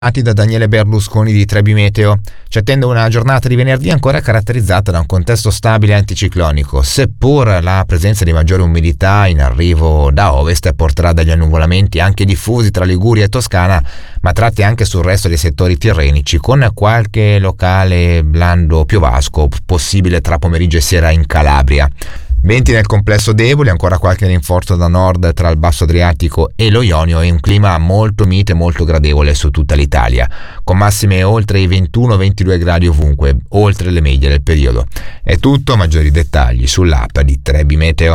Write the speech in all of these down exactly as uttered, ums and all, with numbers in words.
da Daniele Berlusconi di Trebi Meteo. Ci attende una giornata di venerdì ancora caratterizzata da un contesto stabile anticiclonico, seppur la presenza di maggiore umidità in arrivo da ovest porterà degli annuvolamenti anche diffusi tra Liguria e Toscana, ma tratti anche sul resto dei settori tirrenici, con qualche locale blando piovasco possibile tra pomeriggio e sera in Calabria. Venti nel complesso deboli, ancora qualche rinforzo da nord tra il basso Adriatico e lo Ionio e un clima molto mite e molto gradevole su tutta l'Italia, con massime oltre i ventuno ventidue gradi ovunque, oltre le medie del periodo. È tutto, maggiori dettagli sull'app di Trebi Meteo.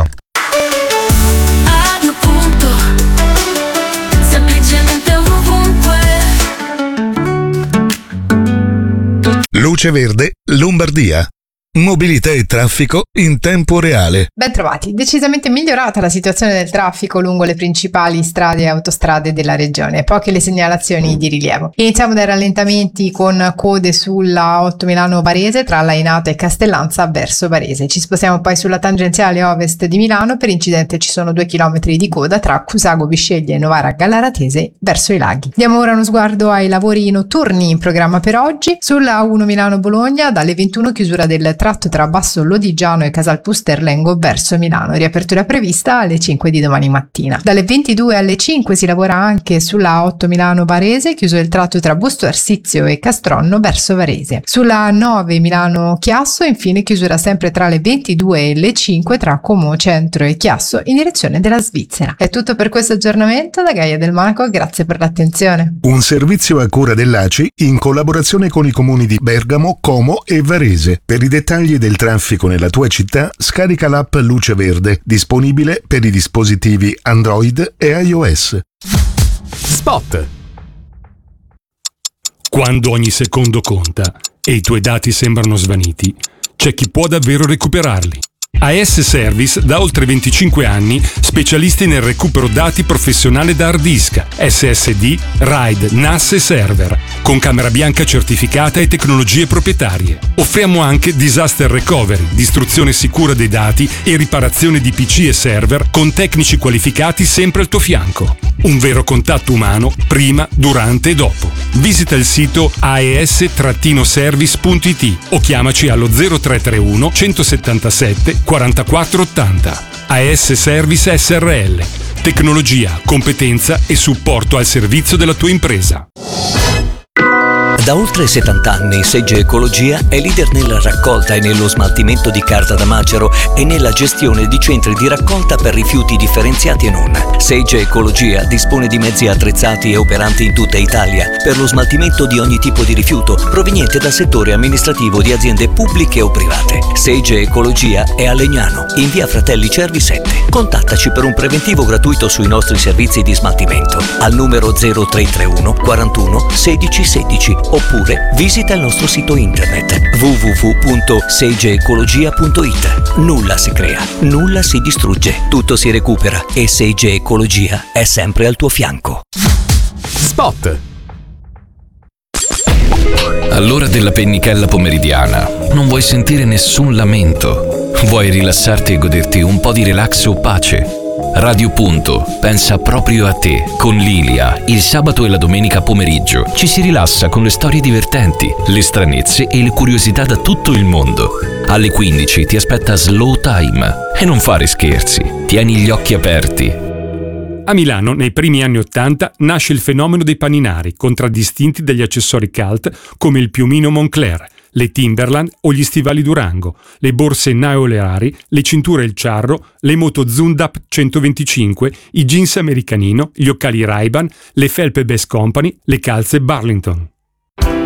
Luce Verde, Lombardia. Mobilità e traffico in tempo reale. Ben trovati. Decisamente migliorata la situazione del traffico lungo le principali strade e autostrade della regione. Poche le segnalazioni di rilievo. Iniziamo dai rallentamenti con code sulla otto Milano Varese tra Lainate e Castellanza verso Varese. Ci spostiamo poi sulla tangenziale ovest di Milano. Per incidente ci sono due chilometri di coda tra Cusago Bisceglie e Novara Gallaratese verso i laghi. Diamo ora uno sguardo ai lavori notturni in programma per oggi. Sulla uno Milano Bologna dalle ventuno chiusura del tratto tra Basso Lodigiano e Casalpusterlengo verso Milano, riapertura prevista alle cinque di domani mattina. Dalle ventidue alle cinque si lavora anche sulla otto Milano Varese, chiuso il tratto tra Busto Arsizio e Castronno verso Varese. Sulla nove Milano Chiasso, infine chiusura sempre tra le ventidue e le cinque tra Como Centro e Chiasso in direzione della Svizzera. È tutto per questo aggiornamento da Gaia del Monaco, grazie per l'attenzione. Un servizio a cura dell'A C I in collaborazione con i comuni di Bergamo, Como e Varese. Per i dettagli del traffico nella tua città, scarica l'app Luce Verde, disponibile per i dispositivi Android e iOS. Spot. Quando ogni secondo conta e i tuoi dati sembrano svaniti, c'è chi può davvero recuperarli. A S Service da oltre venticinque anni, specialisti nel recupero dati professionale da hard disk, S S D, RAID, N A S e server, con camera bianca certificata e tecnologie proprietarie. Offriamo anche disaster recovery, distruzione sicura dei dati e riparazione di P C e server con tecnici qualificati sempre al tuo fianco. Un vero contatto umano prima, durante e dopo. Visita il sito a e s service punto i t o chiamaci allo zero tre tre uno centosettantasette quarantaquattro ottanta. A S Service S R L. Tecnologia, competenza e supporto al servizio della tua impresa. Da oltre settanta anni Sage Ecologia è leader nella raccolta e nello smaltimento di carta da macero e nella gestione di centri di raccolta per rifiuti differenziati e non. Sage Ecologia dispone di mezzi attrezzati e operanti in tutta Italia per lo smaltimento di ogni tipo di rifiuto proveniente dal settore amministrativo di aziende pubbliche o private. Sage Ecologia è a Legnano, in via Fratelli Cervi sette. Contattaci per un preventivo gratuito sui nostri servizi di smaltimento al numero zero tre tre uno quarantuno sedici sedici oppure visita il nostro sito internet w w w punto sage ecologia punto i t. Nulla si crea, nulla si distrugge, tutto si recupera e Sage Ecologia è sempre al tuo fianco. Spot. All'ora della pennichella pomeridiana non vuoi sentire nessun lamento, vuoi rilassarti e goderti un po' di relax o pace. Radio Punto pensa proprio a te. Con Lilia, il sabato e la domenica pomeriggio ci si rilassa con le storie divertenti, le stranezze e le curiosità da tutto il mondo. Alle quindici ti aspetta Slow Time e non fare scherzi, tieni gli occhi aperti. A Milano, nei primi anni Ottanta, nasce il fenomeno dei paninari, contraddistinti dagli accessori cult come il piumino Moncler, le Timberland o gli stivali Durango, le borse Naoleari, le cinture El Charro, le moto Zundap centoventicinque, i jeans Americanino, gli occhiali Ray-Ban, le felpe Best Company, le calze Burlington.